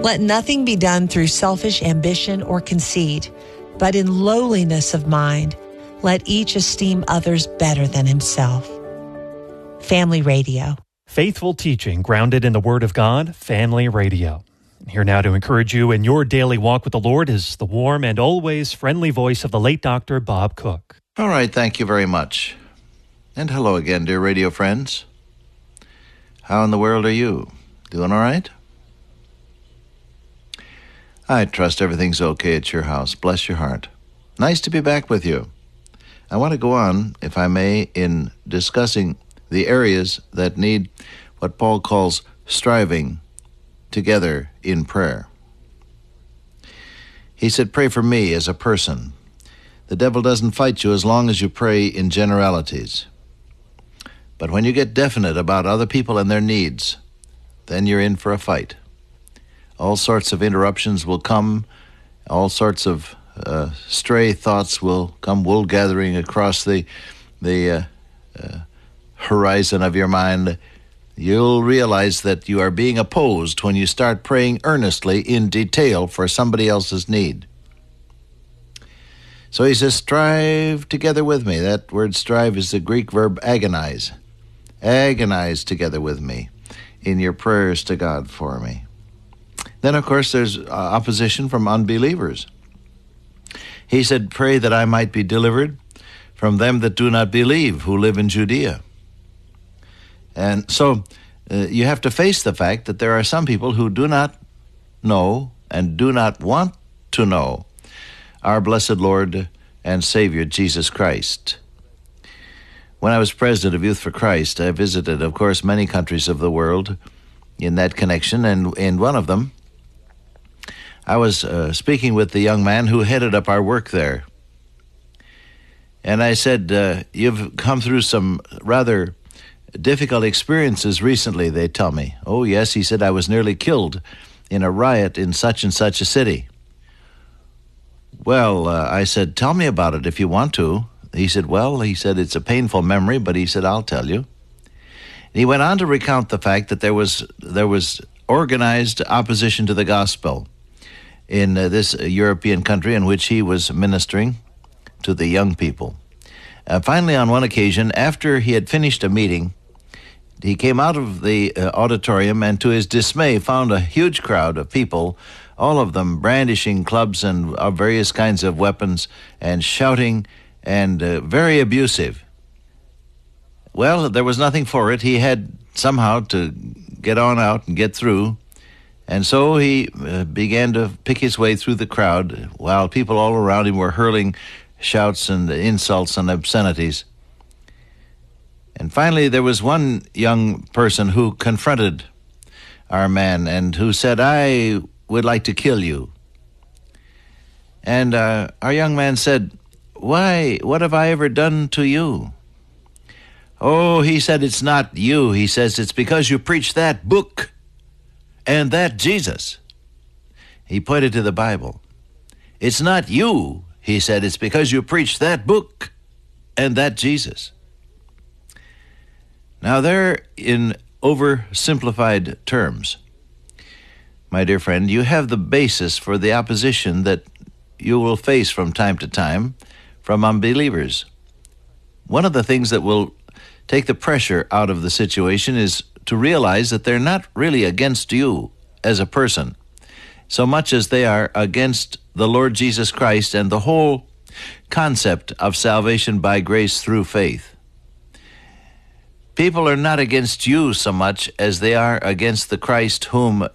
Let nothing be done through selfish ambition or conceit, but in lowliness of mind, let each esteem others better than himself. Family Radio. Faithful teaching grounded in the Word of God, Family Radio. Here now to encourage you in your daily walk with the Lord is the warm and always friendly voice of the late Dr. Bob Cook. All right, thank you very much. And hello again, dear radio friends. How in the world are you? Doing all right? I trust everything's okay at your house. Bless your heart. Nice to be back with you. I want to go on, if I may, in discussing the areas that need what Paul calls striving together in prayer. He said, pray for me as a person. The devil doesn't fight you as long as you pray in generalities. But when you get definite about other people and their needs, then you're in for a fight. All sorts of interruptions will come. All sorts of stray thoughts will come wool gathering across the horizon of your mind. You'll realize that you are being opposed when you start praying earnestly in detail for somebody else's need. So he says, strive together with me. That word strive is the Greek verb agonize. Agonize together with me in your prayers to God for me. Then, of course, there's opposition from unbelievers. He said, pray that I might be delivered from them that do not believe, who live in Judea. And so you have to face the fact that there are some people who do not know and do not want to know our blessed Lord and Savior, Jesus Christ. When I was president of Youth for Christ, I visited, of course, many countries of the world in that connection, and in one of them, I was speaking with the young man who headed up our work there. And I said, you've come through some rather difficult experiences recently, they tell me. Oh, yes, he said, I was nearly killed in a riot in such and such a city. Well, I said, tell me about it if you want to. He said, it's a painful memory, but he said, I'll tell you. And he went on to recount the fact that there was organized opposition to the gospel in this European country in which he was ministering to the young people. Finally, on one occasion, after he had finished a meeting, he came out of the auditorium and, to his dismay, found a huge crowd of people, all of them brandishing clubs and various kinds of weapons and shouting and very abusive. Well, there was nothing for it. He had somehow to get on out and get through. And so he began to pick his way through the crowd while people all around him were hurling shouts and insults and obscenities. And finally, there was one young person who confronted our man and who said, I would like to kill you. And our young man said, why? What have I ever done to you? Oh, he said, it's not you. He says, it's because you preach that book and that Jesus. He pointed to the Bible. It's not you, he said, it's because you preach that book and that Jesus. Now, there, in oversimplified terms, my dear friend, you have the basis for the opposition that you will face from time to time from unbelievers. One of the things that will take the pressure out of the situation is to realize that they're not really against you as a person, so much as they are against the Lord Jesus Christ and the whole concept of salvation by grace through faith. People are not against you so much as they are against the Christ whom